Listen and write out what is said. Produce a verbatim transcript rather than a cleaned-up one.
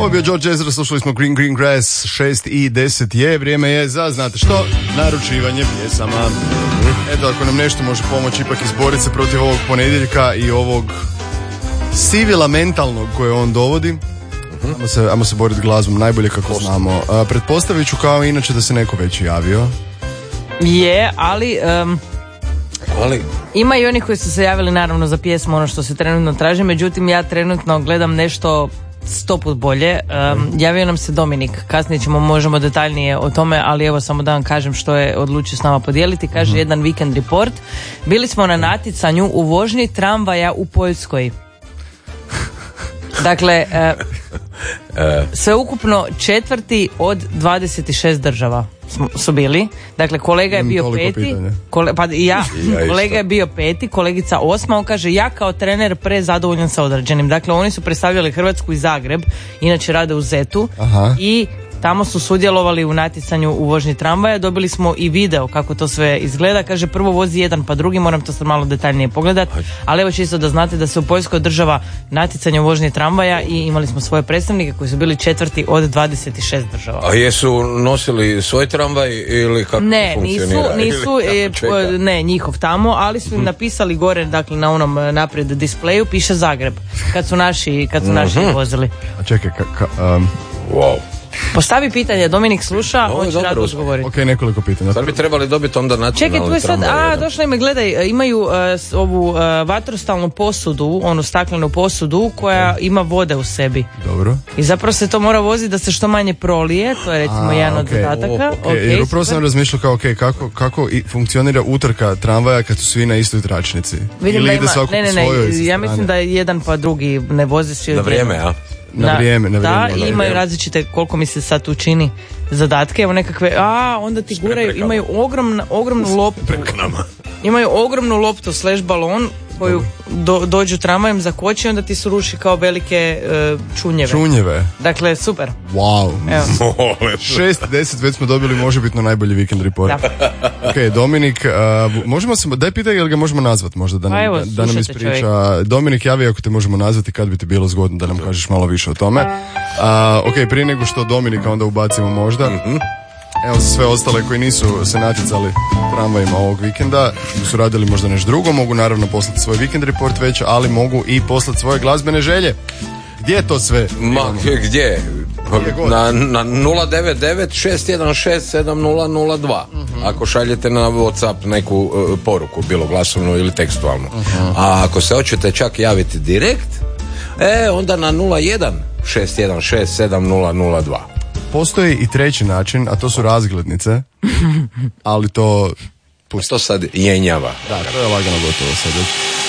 Ovo je bio George Ezra, slušali smo Green Green Grass, šest i deset je, vrijeme je za, znate što, naručivanje pjesama. Eto, ako nam nešto može pomoći ipak izboriti se protiv ovog ponedjeljka i ovog sivila mentalnog koje on dovodi, ajmo se, ajmo se boriti glazbom najbolje kako znamo. A, pretpostavit ću kao inače da se neko već javio. Je, ali... Um... Ali... Ima i oni koji su se javili naravno za pjesmu, ono što se trenutno traži, međutim ja trenutno gledam nešto sto put bolje. Um, javio nam se Dominik, kasnije ćemo, možemo detaljnije o tome, ali evo samo da vam kažem što je odlučio s nama podijeliti. Kaže uh-huh. jedan Weekend Report. Bili smo na natjecanju u vožnji tramvaja u Poljskoj. Dakle, uh, sveukupno četvrti od dvadeset šest država su bili. Dakle, kolega je bio peti. Kole, pa i ja, ja kolega je bio peti, kolegica osma. On kaže, ja kao trener prezadovoljan sa određenim. Dakle, oni su predstavljali Hrvatsku i Zagreb, inače rade u Zetu. Aha. I tamo su sudjelovali u natjecanju u vožnji tramvaja. Dobili smo i video kako to sve izgleda. Kaže, prvo vozi jedan pa drugi, moram to sad malo detaljnije pogledati. Ali evo čisto da znate da se u Poljskoj održava natjecanje u vožnji tramvaja i imali smo svoje predstavnike koji su bili četvrti od dvadeset šest država. A jesu nosili svoj tramvaj ili kako ne, funkcionira? Nisu, nisu, e, ne, njihov tamo, ali su im napisali gore, dakle na onom naprijed displeju piše Zagreb, kad su naši, kad su naši uh-huh. vozili. A čekaj, ka, ka, um... wow. Postavi pitanje, Dominik sluša, on će rado odgovoriti. Ok, nekoliko pitanja. Sad bi trebali dobiti onda nacionalni tramvaj. Čekaj, tu je sad, a, došla im, gledaj, imaju uh, ovu uh, vatrostalnu posudu, onu staklenu posudu koja ima vode u sebi. Dobro. I zapravo se to mora voziti da se što manje prolije, to je recimo a, jedan od okay. zadataka. Ok, okay, jer upravo sam razmišljao kao, ok, kako, kako i funkcionira utrka tramvaja kad su svi na istoj tračnici? Vidim ili da ide ima, svako ne, ne, po ne, svojoj ja mislim da jedan pa drugi ne vozi svi. Na vrijeme, a? Na da, vrijeme, na vrijeme. Da, i imaju različite, koliko mi se sad tu čini, zadatke, evo nekakve, a onda ti guraju, imaju ogromnu, ogromnu loptu. Imaju ogromnu loptu slash balon koju do, dođu tramvajem zakoči, onda ti se ruši kao velike uh, čunjeve. Čunjeve. Dakle, super. Wow. šest deset već smo dobili možebitno najbolji Weekend Report. Da. Ok, Dominik, uh, možemo se, daj pitaj jel ga možemo nazvati možda, da nam, evo, da, da nam ispriča. Čovjek. Dominik, javi ako te možemo nazvati, kad bi ti bilo zgodno da nam kažeš malo više o tome. Uh, ok, prije nego što Dominika onda ubacimo možda. Mm-hmm. Evo za sve ostale koji nisu se natjecali tramvajima ovog vikenda, su radili možda nešto drugo, mogu naravno poslati svoj Weekend Report već, ali mogu i poslati svoje glazbene želje. Gdje je to sve? Ma, gdje? Na, na nula devet devet šest jedan šest sedam nula nula dva. Uh-huh. Ako šaljete na WhatsApp neku uh, poruku, bilo glasovnu ili tekstualnu. Uh-huh. A ako se hoćete čak javiti direkt, e, onda na nula jedan šest jedan šest sedam nula nula dva. Postoji i treći način, a to su razglednice, ali to... Pusti. To sad jenjava. Da, to je lagano gotovo sad.